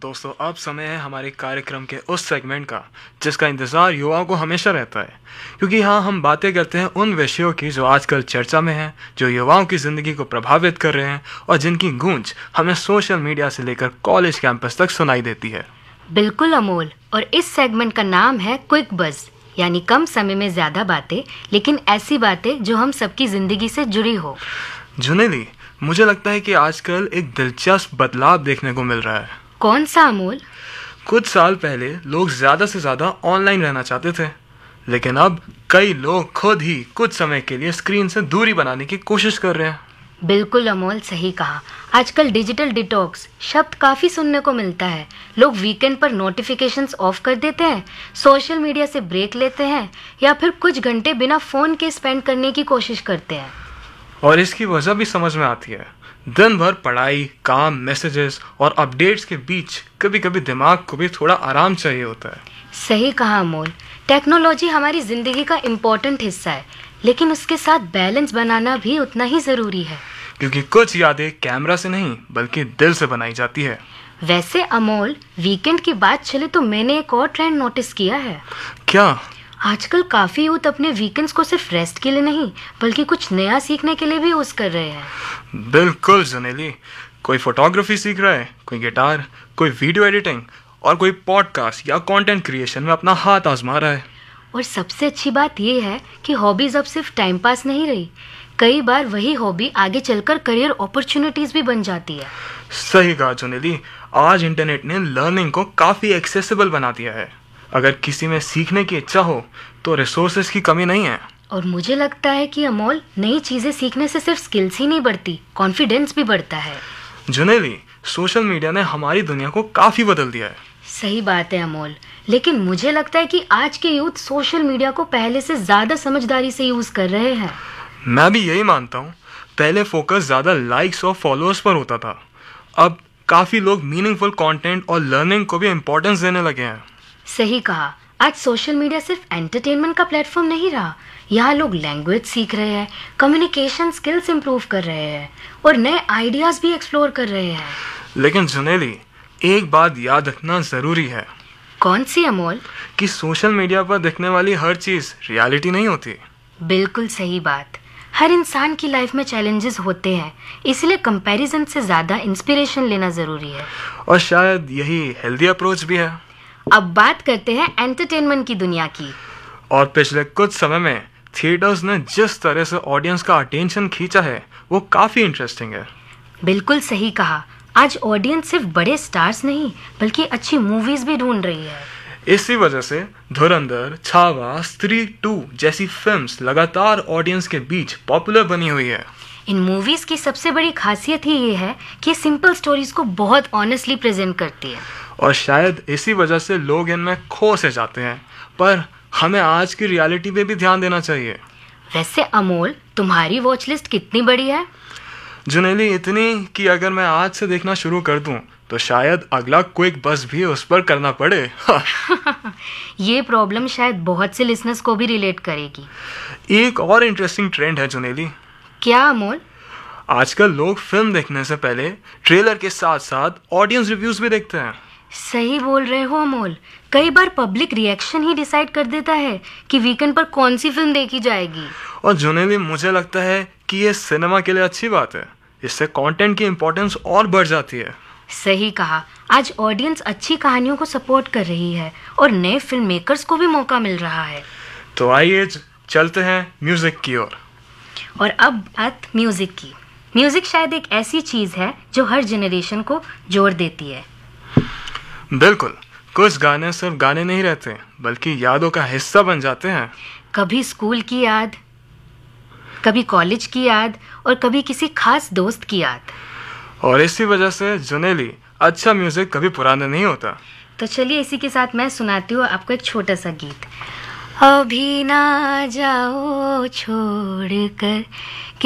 दोस्तों, अब समय है हमारे कार्यक्रम के उस सेगमेंट का जिसका इंतज़ार युवाओं को हमेशा रहता है, क्योंकि यहाँ हम बातें करते हैं उन विषयों की जो आजकल चर्चा में हैं, जो युवाओं की ज़िंदगी को प्रभावित कर रहे हैं और जिनकी गूंज हमें सोशल मीडिया से लेकर कॉलेज कैंपस तक सुनाई देती है। बिल्कुल अमोल, और इस सेगमेंट का नाम है क्विक बज़, यानी कम समय में ज़्यादा बातें, लेकिन ऐसी बातें जो हम सबकी ज़िंदगी से जुड़ी हो। जुनेली, मुझे लगता है कि आजकल एक दिलचस्प बदलाव देखने को मिल रहा है। कौन सा अमोल? कुछ साल पहले लोग ज़्यादा से ज़्यादा ऑनलाइन रहना चाहते थे, लेकिन अब कई लोग खुद ही कुछ समय के लिए स्क्रीन से दूरी बनाने की कोशिश कर रहे हैं। बिल्कुल अमोल, सही कहा। आजकल डिजिटल डिटॉक्स शब्द काफ़ी सुनने को मिलता है। लोग वीकेंड पर नोटिफिकेशंस ऑफ कर देते हैं, सोशल मीडिया से ब्रेक लेते हैं या फिर कुछ घंटे बिना फ़ोन के स्पेंड करने की कोशिश करते हैं। और इसकी वजह भी समझ में आती है। दिन भर पढ़ाई, काम, मैसेजेस और अपडेट्स के बीच कभी कभी दिमाग को भी थोड़ा आराम चाहिए होता है। सही कहा अमोल, टेक्नोलॉजी हमारी ज़िंदगी का इम्पोर्टेंट हिस्सा है, लेकिन उसके साथ बैलेंस बनाना भी उतना ही ज़रूरी है। क्योंकि कुछ यादें कैमरा से नहीं बल्कि दिल से बनाई जाती है। वैसे अमोल, वीकेंड की बात चले तो मैंने एक और ट्रेंड नोटिस किया है। क्या? आजकल काफ़ी यूथ अपने वीकेंड्स को सिर्फ रेस्ट के लिए नहीं बल्कि कुछ नया सीखने के लिए भी यूज़ कर रहे हैं। बिल्कुल जुनेली, कोई फोटोग्राफी सीख रहा है, कोई गिटार, कोई वीडियो एडिटिंग और कोई पॉडकास्ट या कंटेंट क्रिएशन में अपना हाथ आजमा रहा है। और सबसे अच्छी बात यह है कि हॉबीज़ अब सिर्फ टाइम पास नहीं रही, कई बार वही हॉबी आगे चलकर करियर अपॉर्चुनिटीज़ भी बन जाती है। सही कहा जुनेली, आज इंटरनेट ने लर्निंग को काफ़ी एक्सेसिबल बना दिया है। अगर किसी में सीखने की इच्छा हो तो रिसोर्सेज की कमी नहीं है। और मुझे लगता है कि अमोल, नई चीज़ें सीखने से सिर्फ स्किल्स ही नहीं बढ़ती, कॉन्फिडेंस भी बढ़ता है। जुनेली, सोशल मीडिया ने हमारी दुनिया को काफ़ी बदल दिया है। सही बात है अमोल, लेकिन मुझे लगता है कि आज के यूथ सोशल मीडिया को पहले से ज़्यादा समझदारी से यूज़ कर रहे हैं। मैं भी यही मानता हूँ। पहले फोकस ज़्यादा लाइक्स और फॉलोअर्स पर होता था, अब काफ़ी लोग मीनिंगफुल कंटेंट और लर्निंग को भी इम्पोर्टेंस देने लगे हैं। सही कहा, आज सोशल मीडिया सिर्फ एंटरटेनमेंट का प्लेटफॉर्म नहीं रहा। यहाँ लोग लैंग्वेज सीख रहे हैं, कम्युनिकेशन स्किल्स इंप्रूव कर रहे हैं और नए आइडियाज़ भी एक्सप्लोर कर रहे हैं। लेकिन जुनेली, एक बात याद रखना ज़रूरी है। कौन सी अमोल? कि सोशल मीडिया पर दिखने वाली हर चीज़ रियलिटी नहीं होती। बिल्कुल सही बात। हर इंसान की लाइफ में चैलेंजेस होते हैं, इसलिए कंपैरिजन से ज़्यादा इंस्पिरेशन लेना ज़रूरी है। और शायद यही हेल्दी अप्रोच भी है। अब बात करते हैं एंटरटेनमेंट की दुनिया की। और पिछले कुछ समय में थिएटर्स ने जिस तरह से ऑडियंस का अटेंशन खींचा है वो काफ़ी इंटरेस्टिंग है। बिल्कुल सही कहा, आज ऑडियंस सिर्फ बड़े स्टार्स नहीं बल्कि अच्छी मूवीज़ भी ढूंढ रही है। इसी वजह से धुरंधर, छावा, स्त्री 2 जैसी फिल्म्स लगातार ऑडियंस के बीच पॉपुलर बनी हुई है। इन मूवीज़ की सबसे बड़ी खासियत ही ये है कि सिंपल स्टोरीज को बहुत ऑनेस्टली प्रेजेंट करती है। और शायद इसी वजह से लोग इनमें खो से जाते हैं, पर हमें आज की रियलिटी पे भी ध्यान देना चाहिए। वैसे अमोल, तुम्हारी वॉच लिस्ट कितनी बड़ी है? जुनेली, इतनी कि अगर मैं आज से देखना शुरू कर दूं तो शायद अगला क्विक बस भी उस पर करना पड़े। ये प्रॉब्लम शायद बहुत से लिसनर्स को भी रिलेट करेगी। एक और इंटरेस्टिंग ट्रेंड है जुनेली। क्या अमोल? आजकल लोग फिल्म देखने से पहले ट्रेलर के साथ साथ ऑडियंस रिव्यूज भी देखते हैं। सही बोल रहे हो अमोल, कई बार पब्लिक रिएक्शन ही डिसाइड कर देता है कि वीकेंड पर कौन सी फिल्म देखी जाएगी। और जुनेली, मुझे लगता है कि ये सिनेमा के लिए अच्छी बात है। इससे कंटेंट की इम्पोर्टेंस और बढ़ जाती है। सही कहा, आज ऑडियंस अच्छी कहानियों को सपोर्ट कर रही है और नए फिल्म मेकर्स को भी मौका मिल रहा है। तो आइए चलते हैं म्यूजिक की ओर। और अब बात म्यूजिक की। म्यूजिक शायद एक ऐसी चीज़ है जो हर जनरेशन को जोड़ देती है। बिल्कुल, कुछ गाने सिर्फ गाने नहीं रहते बल्कि यादों का हिस्सा बन जाते हैं। कभी स्कूल की याद, कभी कॉलेज की याद और कभी किसी खास दोस्त की याद। और इसी वजह से जुनेली, अच्छा म्यूजिक कभी पुराना नहीं होता। तो चलिए इसी के साथ मैं सुनाती हूँ आपको एक छोटा सा गीत। अभी ना जाओ छोड़ कर